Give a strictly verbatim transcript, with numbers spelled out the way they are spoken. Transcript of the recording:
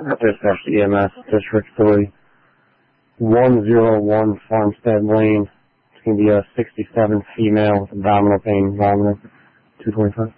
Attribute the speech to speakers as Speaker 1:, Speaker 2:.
Speaker 1: Dispatch to E M S, District three, one oh one Farmstead Lane. It's going to be a sixty-seven female with abdominal pain, vomiting, two twenty-five.